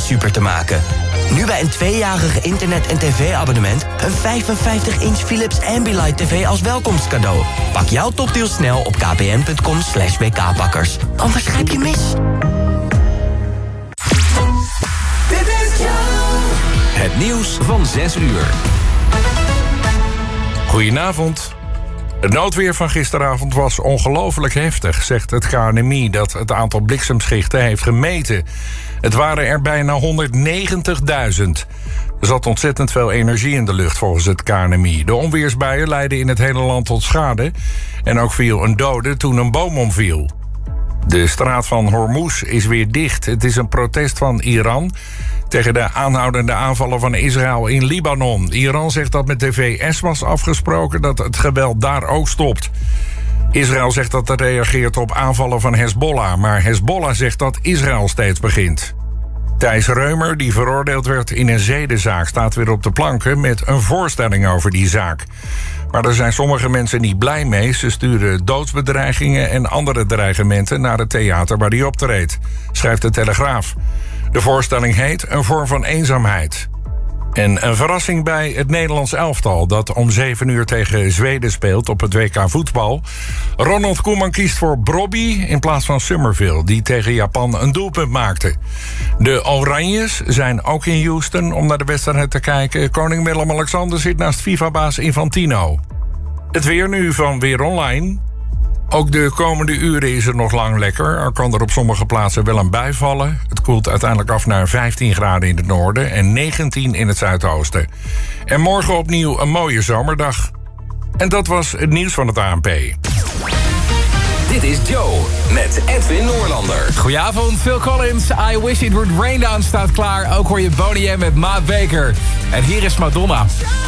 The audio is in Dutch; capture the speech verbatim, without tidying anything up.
super te maken. Nu bij een tweejarig internet- en tv-abonnement... een vijfenvijftig inch Philips Ambilight T V als welkomstcadeau. Pak jouw topdeal snel op kpn.com slash wkpakkers. Anders grijp je mis. Dit is het nieuws van zes uur. Goedenavond. Het noodweer van gisteravond was ongelooflijk heftig, zegt het K N M I... dat het aantal bliksemschichten heeft gemeten. Het waren er bijna honderdnegentigduizend. Er zat ontzettend veel energie in de lucht volgens het K N M I. De onweersbuien leidden in het hele land tot schade. En ook viel een dode toen een boom omviel. De straat van Hormuz is weer dicht. Het is een protest van Iran tegen de aanhoudende aanvallen van Israël in Libanon. Iran zegt dat met de V S was afgesproken dat het geweld daar ook stopt. Israël zegt dat het reageert op aanvallen van Hezbollah, maar Hezbollah zegt dat Israël steeds begint. Thijs Reumer, die veroordeeld werd in een zedenzaak, staat weer op de planken met een voorstelling over die zaak. Maar er zijn sommige mensen niet blij mee. Ze sturen doodsbedreigingen en andere dreigementen naar het theater waar hij optreedt, schrijft de Telegraaf. De voorstelling heet Een vorm van eenzaamheid. En een verrassing bij het Nederlands elftal dat om zeven uur tegen Zweden speelt op het W K voetbal. Ronald Koeman kiest voor Brobby in plaats van Summerville, die tegen Japan een doelpunt maakte. De Oranjes zijn ook in Houston om naar de wedstrijd te kijken. Koning Willem-Alexander zit naast FIFA-baas Infantino. Het weer nu van Weer Online. Ook de komende uren is het nog lang lekker. Er kan er op sommige plaatsen wel een bui vallen. Het koelt uiteindelijk af naar vijftien graden in het noorden en negentien in het zuidoosten. En morgen opnieuw een mooie zomerdag. En dat was het nieuws van het A N P. Dit is Joe met Edwin Noorlander. Goedenavond, Phil Collins. I Wish It Would Rain Down staat klaar. Ook hoor je Boney M met Maat Baker. En hier is Madonna.